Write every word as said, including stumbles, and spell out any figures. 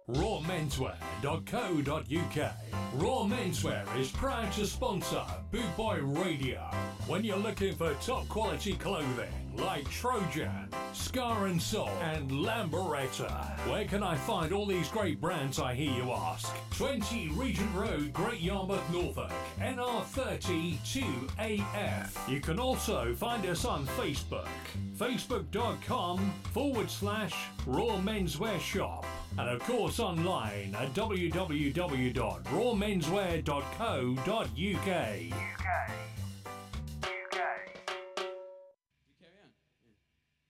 raw menswear dot co dot uk. Raw Menswear is proud to sponsor Boot Boy Radio. When you're looking for top quality clothing like Trojan, Scar and Soul, and Lamberetta, where can I find all these great brands, I hear you ask? twenty Regent Road, Great Yarmouth, Norfolk, N R thirty two A F. You can also find us on Facebook, facebook.com forward slash Raw Menswear Shop. And of course online at w w w dot raw menswear dot co dot uk. U K.